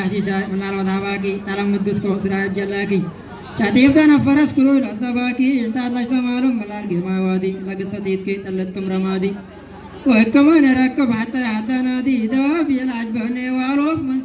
ሲሳይ ምናልባት አባቂ ጠለም ንጉስ ከስራ ይጀላቂ ሻቲፍ ተነፈረስ ኩሩል አስተባቂ እንታላሽ ተማሉ መላርግ ማዋዲ ለግሰት ይትከ ጠለትኩም ረማዲ وكمان ركب حتى نادي دواب يلعب بني وعروف من